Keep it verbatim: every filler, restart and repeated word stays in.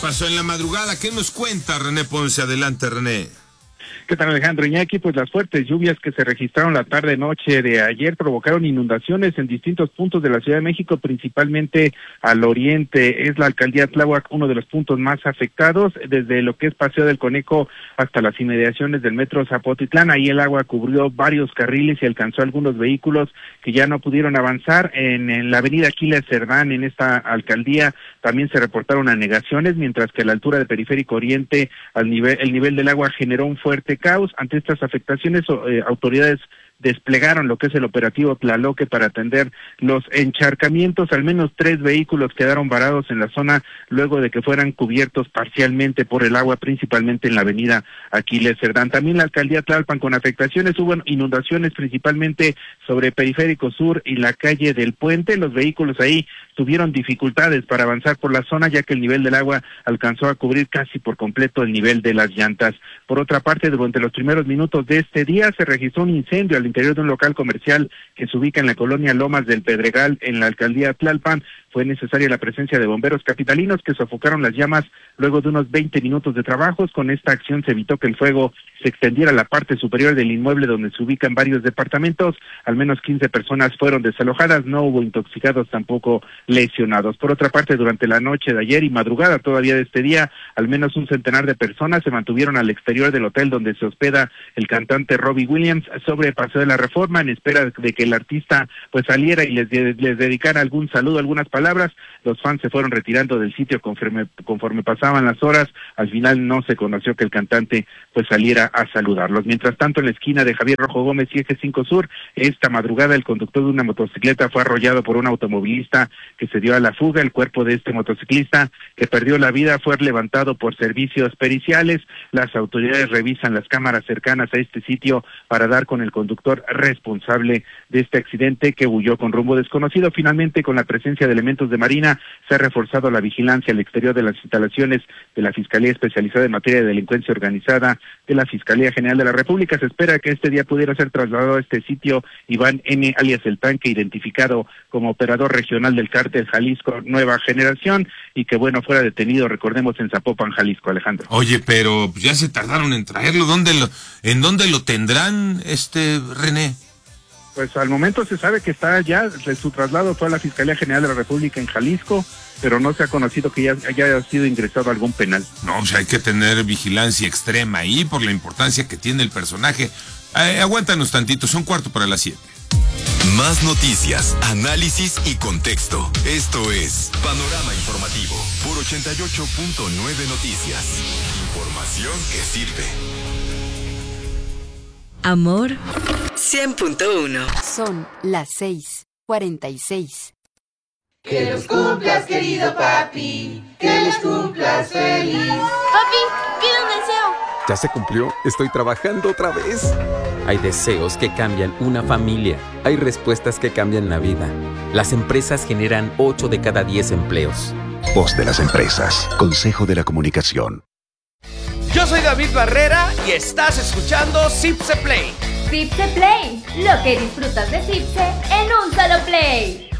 Pasó en la madrugada. ¿Qué nos cuenta René Ponce? Adelante, René. ¿Qué tal, Alejandro Iñaki? Pues las fuertes lluvias que se registraron la tarde-noche de ayer provocaron inundaciones en distintos puntos de la Ciudad de México, principalmente al oriente. Es la alcaldía Tláhuac uno de los puntos más afectados, desde lo que es Paseo del Conejo hasta las inmediaciones del metro Zapotitlán. Ahí el agua cubrió varios carriles y alcanzó algunos vehículos que ya no pudieron avanzar. En, en la avenida Aquiles Cerdán, en esta alcaldía, también se reportaron anegaciones, mientras que a la altura del Periférico Oriente, al nivel, el nivel del agua generó un fuerte caos. Ante estas afectaciones, eh, autoridades desplegaron lo que es el operativo Tlaloque para atender los encharcamientos. Al menos tres vehículos quedaron varados en la zona luego de que fueran cubiertos parcialmente por el agua, principalmente en la avenida Aquiles Cerdán. También la alcaldía Tlalpan con afectaciones, hubo inundaciones principalmente sobre Periférico Sur y la calle del Puente. Los vehículos ahí tuvieron dificultades para avanzar por la zona, ya que el nivel del agua alcanzó a cubrir casi por completo el nivel de las llantas. Por otra parte, durante los primeros minutos de este día se registró un incendio al interior de un local comercial que se ubica en la colonia Lomas del Pedregal, en la alcaldía Tlalpan. Fue necesaria la presencia de bomberos capitalinos que sofocaron las llamas luego de unos veinte minutos de trabajos. Con esta acción se evitó que el fuego se extendiera a la parte superior del inmueble donde se ubican varios departamentos. Al menos quince personas fueron desalojadas, no hubo intoxicados, tampoco lesionados. Por otra parte, durante la noche de ayer y madrugada todavía de este día, al menos un centenar de personas se mantuvieron al exterior del hotel donde se hospeda el cantante Robbie Williams sobre Paseo de la Reforma, en espera de que el artista pues saliera y les, de, les dedicara algún saludo, algunas palabras. Los fans se fueron retirando del sitio conforme, conforme pasaban las horas. Al final no se conoció que el cantante pues saliera a saludarlos. Mientras tanto, en la esquina de Javier Rojo Gómez y Eje cinco Sur, esta madrugada el conductor de una motocicleta fue arrollado por un automovilista que se dio a la fuga. El cuerpo de este motociclista que perdió la vida fue levantado por servicios periciales. Las autoridades revisan las cámaras cercanas a este sitio para dar con el conductor responsable de este accidente que huyó con rumbo desconocido. Finalmente, con la presencia de elementos de Marina, se ha reforzado la vigilancia al exterior de las instalaciones de la Fiscalía Especializada en Materia de Delincuencia Organizada de la Fiscalía General de la República. Se espera que este día pudiera ser trasladado a este sitio Iván N., alias El Tanque, identificado como operador regional del cártel Jalisco Nueva Generación, y que, bueno, fuera detenido, recordemos, en Zapopan, Jalisco, Alejandro. Oye, pero ya se tardaron en traerlo. ¿Dónde lo, ¿En dónde lo tendrán, este René? Pues al momento se sabe que está ya, su traslado fue a la Fiscalía General de la República en Jalisco, pero no se ha conocido que ya haya sido ingresado a algún penal. No, pues hay que tener vigilancia extrema ahí por la importancia que tiene el personaje. Eh, aguántanos tantito, son cuarto para las siete. Más noticias, análisis y contexto. Esto es Panorama Informativo por ochenta y ocho punto nueve Noticias. Información que sirve. Amor cien punto uno. Son las seis cuarenta y seis. Que los cumplas, querido papi, que los cumplas feliz. Papi, pide un deseo. ¿Ya se cumplió? Estoy trabajando otra vez. Hay deseos que cambian una familia. Hay respuestas que cambian la vida. Las empresas generan ocho de cada diez empleos. Voz de las empresas. Consejo de la Comunicación. Yo soy David Barrera y estás escuchando Zipse Play. Zipse Play, lo que disfrutas de Zipse en un solo play.